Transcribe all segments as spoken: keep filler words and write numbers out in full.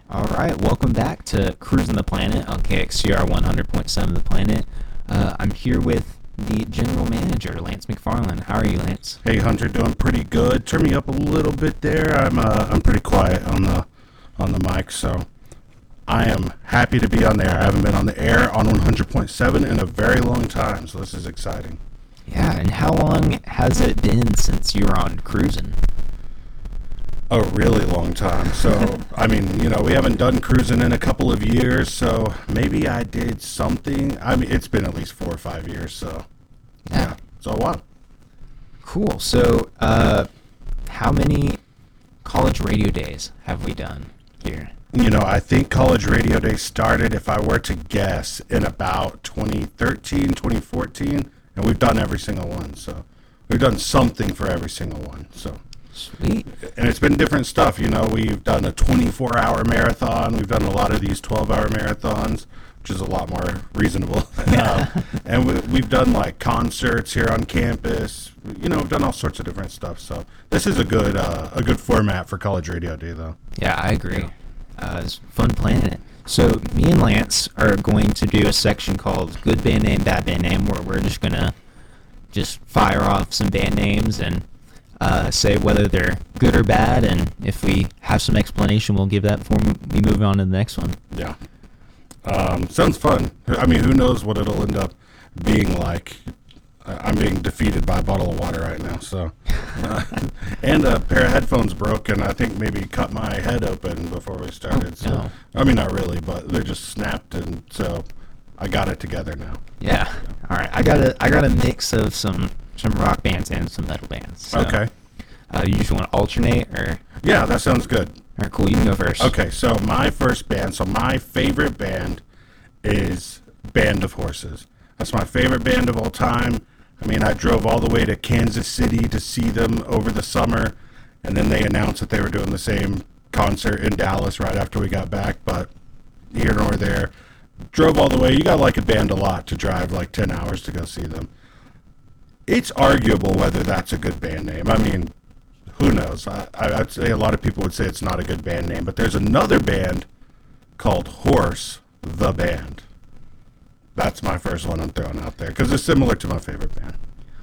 All right, welcome back to Cruising the Planet on K X C R one hundred point seven The Planet. Uh, I'm here with the general manager, Lance McFarland. How are you, Lance? Hey, Hunter, doing pretty good. Turn me up a little bit there. I'm uh, I'm pretty quiet on the on the mic, so I am happy to be on there. I haven't been on the air on one hundred point seven in a very long time, so this is exciting. Yeah, and how long has it been since you were on Cruising? A really long time. So, I mean, you know, we haven't done Cruising in a couple of years, so maybe I did something. I mean, it's been at least four or five years, so Yeah. yeah, so what? Cool. So, uh, how many college radio days have we done here? You know, I think College Radio Day started, if I were to guess, in about twenty thirteen, twenty fourteen, and we've done every single one. So we've done something for every single one. So, Sweet. and it's been different stuff. You know, we've done a twenty-four hour marathon. We've done a lot of these twelve hour marathons, which is a lot more reasonable. um, and we, we've done like concerts here on campus. You know, we've done all sorts of different stuff. So this is a good uh, a good format for College Radio Day, though. Yeah, I agree. Uh, it's fun planning it. So me and Lance are going to do a section called Good Band Name, Bad Band Name, where we're just going to just fire off some band names and uh, say whether they're good or bad, and if we have some explanation, we'll give that before we move on to the next one. Yeah. Um, sounds fun. I mean, who knows what it'll end up being like. I- I'm being defeated by a bottle of water right now, so. Uh, and a pair of headphones broke, and I think maybe cut my head open before we started. So, no. I mean, not really, but they just snapped, and so I got it together now. Yeah. All right. I got a I got a mix of some some rock bands and some metal bands. So, Okay. Uh, you just want to alternate, or? Yeah, that sounds good. All right, cool. You can go first. Okay, so my first band, so my favorite band is Band of Horses. That's my favorite band of all time. I mean, I drove all the way to Kansas City to see them over the summer, and then they announced that they were doing the same concert in Dallas right after we got back, but here nor there. Drove all the way. You gotta like a band a lot to drive like ten hours to go see them. It's arguable whether that's a good band name. I mean, who knows? I, I- I'd say a lot of people would say it's not a good band name, but there's another band called Horse, the band. That's my first one I'm throwing out there because it's similar to my favorite band.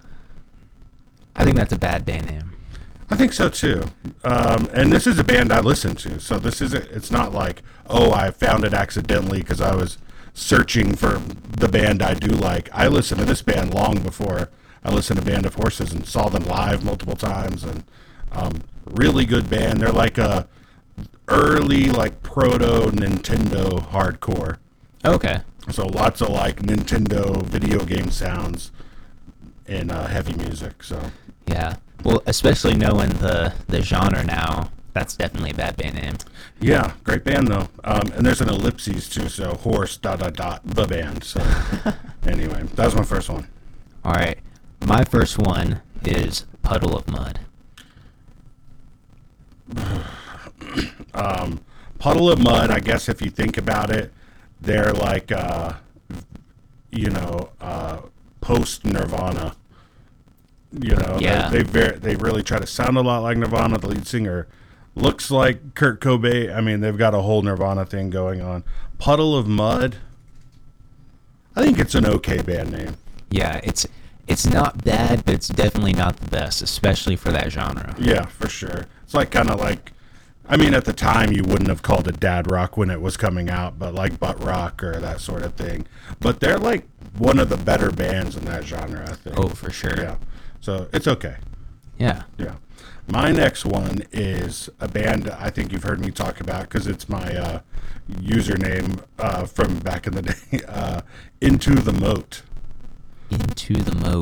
I think that's a bad band name. I think so too. Um, and this is a band I listen to, so this isn't. It's not like, oh, I found it accidentally because I was searching for the band I do like. I listened to this band long before I listened to Band of Horses and saw them live multiple times, and um, really good band. They're like a early, like proto Nintendo hardcore. Okay. So lots of like Nintendo video game sounds and uh, heavy music. So Yeah. Well, especially knowing the the genre now, that's definitely a bad band name. yeah, great band though. Um, and there's an ellipses too. So horse dot dot dot the band. So anyway, that was my first one. All right. My first one is Puddle of Mud. Um, Puddle of Mud. I guess if you think about it, they're like uh, you know uh, post Nirvana. You know, Yeah. they they, ver- they really try to sound a lot like Nirvana. The lead singer looks like Kurt Cobain. I mean, they've got a whole Nirvana thing going on. Puddle of Mud. I think it's an okay band name. Yeah, it's it's not bad, but it's definitely not the best, especially for that genre. Yeah, for sure. It's like kind of like, I mean, at the time you wouldn't have called it dad rock when it was coming out, but like butt rock or that sort of thing. But they're like one of the better bands in that genre, I think. Oh, for sure. Yeah. So it's okay. Yeah. Yeah. My next one is a band I think you've heard me talk about because it's my uh, username uh, from back in the day. Uh, Into the Moat. Into the Moat.